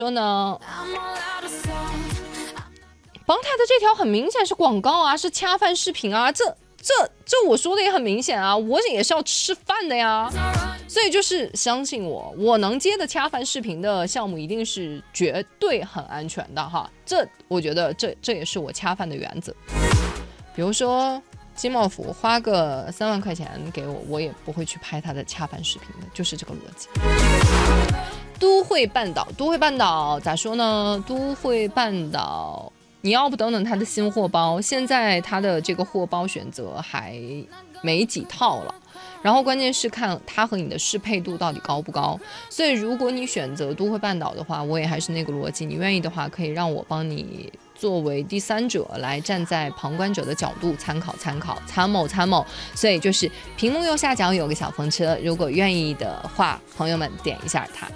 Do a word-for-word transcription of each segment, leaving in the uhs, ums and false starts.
说呢，邦泰的这条很明显是广告啊，是恰饭视频啊，这这这我说的也很明显啊，我也是要吃饭的呀，所以就是相信我，我能接的恰饭视频的项目一定是绝对很安全的哈，这我觉得这这也是我恰饭的原则。比如说金茂福花个三万块钱给我，我也不会去拍他的恰饭视频的，就是这个逻辑。都会半岛，都会半岛咋说呢？都会半岛，你要不等等它的新货包，现在它的这个货包选择还没几套了。然后关键是看它和你的适配度到底高不高。所以如果你选择都会半岛的话，我也还是那个逻辑，你愿意的话可以让我帮你作为第三者来站在旁观者的角度参考参考参谋参谋。所以就是屏幕右下角有个小风车，如果愿意的话，朋友们点一下它。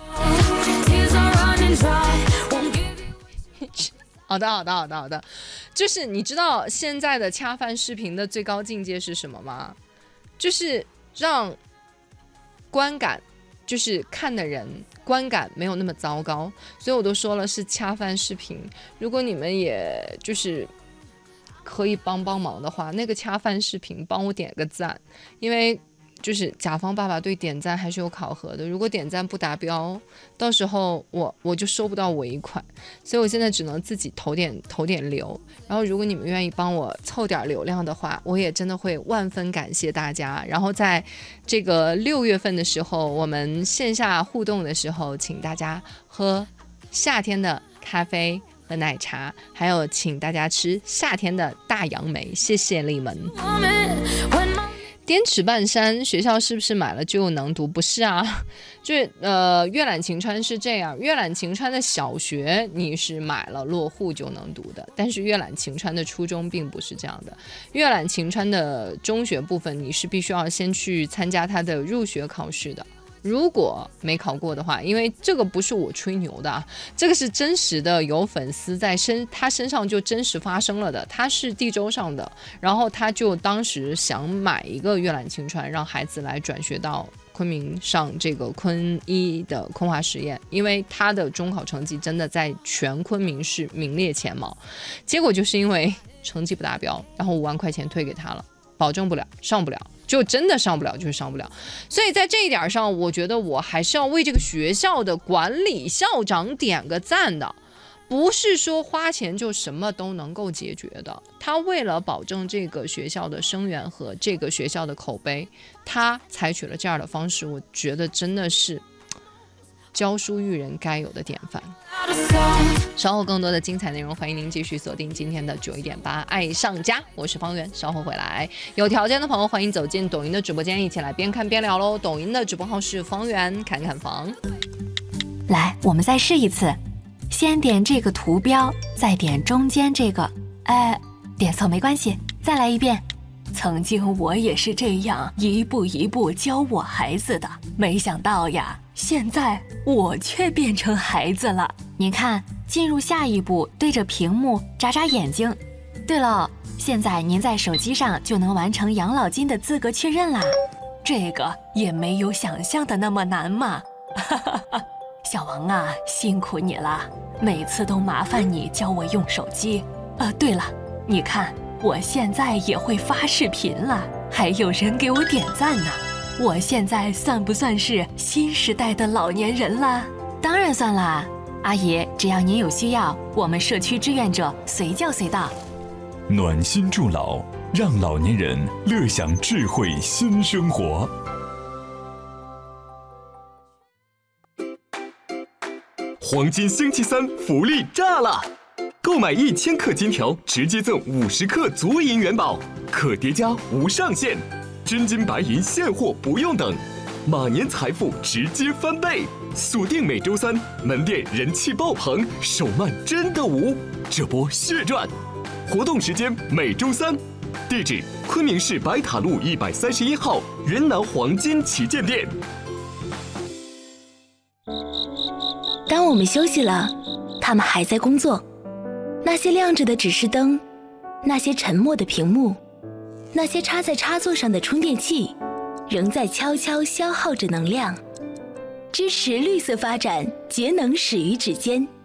好的好的好的好的，就是你知道现在的恰饭视频的最高境界是什么吗？就是让观感，就是看的人观感没有那么糟糕，所以我都说了是恰饭视频。如果你们也就是可以帮帮忙的话，那个恰饭视频帮我点个赞，因为就是甲方爸爸对点赞还是有考核的，如果点赞不达标，到时候我我就收不到尾款，所以我现在只能自己投点投点流。然后如果你们愿意帮我凑点流量的话，我也真的会万分感谢大家。然后在这个六月份的时候，我们线下互动的时候，请大家喝夏天的咖啡和奶茶，还有请大家吃夏天的大杨梅，谢谢你们。滇池半山学校是不是买了就能读？不是啊，就是呃，阅览晴川是这样，阅览晴川的小学你是买了落户就能读的，但是阅览晴川的初中并不是这样的。阅览晴川的中学部分你是必须要先去参加它的入学考试的。如果没考过的话，因为这个不是我吹牛的，这个是真实的，有粉丝在身他身上就真实发生了的。他是地州上的，然后他就当时想买一个阅览晴川，让孩子来转学到昆明上这个昆一的空华实验，因为他的中考成绩真的在全昆明市名列前茅。结果就是因为成绩不达标，然后五万块钱退给他了，保证不了，上不了。就真的上不了，就是上不了。所以在这一点上，我觉得我还是要为这个学校的管理校长点个赞的。不是说花钱就什么都能够解决的，他为了保证这个学校的生源和这个学校的口碑，他采取了这样的方式，我觉得真的是教书育人该有的典范。稍后更多的精彩内容，欢迎您继续锁定今天的九一点八爱上家，我是方圆，稍后回来。有条件的朋友欢迎走进抖音的直播间，一起来边看边聊喽。抖音的直播号是方圆侃侃房。 来，我们再试一次，先点这个图标，再点中间这个，哎，点错没关系，再来一遍。曾经我也是这样一步一步教我孩子的，没想到呀，现在我却变成孩子了。您看，进入下一步，对着屏幕眨眨眼睛。对了，现在您在手机上就能完成养老金的资格确认啦。这个也没有想象的那么难嘛。小王啊，辛苦你了，每次都麻烦你教我用手机。呃，对了，你看我现在也会发视频了，还有人给我点赞呢。我现在算不算是新时代的老年人了？当然算啦，阿姨，只要您有需要，我们社区志愿者随叫随到。 暖心助老，让老年人乐享智慧新生活。 黄金星期三福利炸了！购买一千克金条，直接赠五十克足银元宝，可叠加无上限，真金白银现货不用等，马年财富直接翻倍。锁定每周三，门店人气爆棚，手慢真的无，这波血赚！活动时间每周三，地址昆明市白塔路一百三十一号云南黄金旗舰店。 当我们休息了，他们还在工作。那些亮着的指示灯，那些沉默的屏幕，那些插在插座上的充电器，仍在悄悄消耗着能量。 支持绿色发展，节能始于指尖。